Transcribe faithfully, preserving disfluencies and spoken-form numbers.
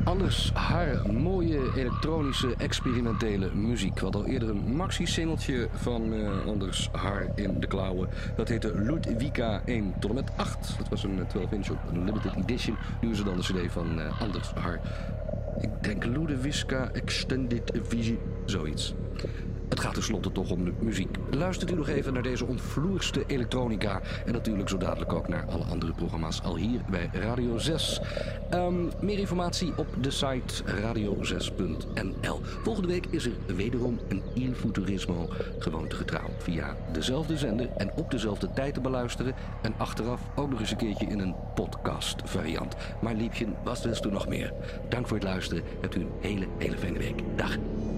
Anders haar mooie elektronische experimentele muziek. We hadden al eerder een maxi-singeltje van uh, Anders haar in de klauwen. Dat heette Ludwika één tot en met acht. Dat was een twaalf inch op een limited edition. Nu is het dan de cd van uh, Anders haar. Ik denk Ludwika Extended Vision, zoiets. Het gaat tenslotte toch om de muziek. Luistert u nog even naar deze omvloerste elektronica. En natuurlijk zo dadelijk ook naar alle andere programma's al hier bij Radio zes. Um, meer informatie op de site radio zes punt n l. Volgende week is er wederom een Il Futurismo gewoontegetrouw. Via dezelfde zender en op dezelfde tijd te beluisteren. En achteraf ook nog eens een keertje in een podcast variant. Maar liefje, wat wist u nog meer? Dank voor het luisteren. Hebt u een hele, hele fijne week. Dag.